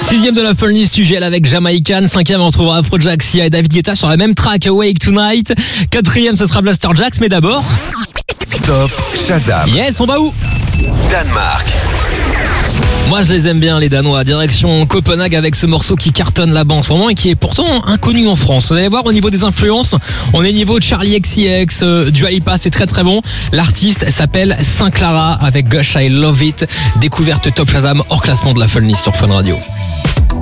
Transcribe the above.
6e de la Fun List, tu gèles avec Jamaican. 5e, on retrouvera Afrojack, Sia et David Guetta sur la même track, Awake Tonight. 4e, ce sera Blaster Jaxx, mais d'abord... Top Shazam. Yes, on va où? Danemark. Moi je les aime bien les Danois, direction Copenhague avec ce morceau qui cartonne là-bas en ce moment et qui est pourtant inconnu en France. Vous allez voir au niveau des influences, on est niveau Charlie XCX, Dua Lipa, c'est très très bon. L'artiste s'appelle Saint Clara avec Gosh I Love It. Découverte Top Shazam hors classement de la Fun List sur Fun Radio.